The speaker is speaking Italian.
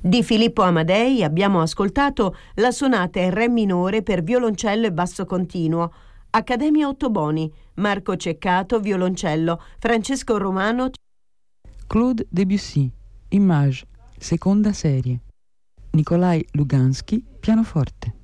Di Filippo Amadei abbiamo ascoltato la sonata in re minore per violoncello e basso continuo, Accademia Ottoboni, Marco Ceccato violoncello, Francesco Romano. Claude Debussy, Image, seconda serie. Nikolai Lugansky, pianoforte.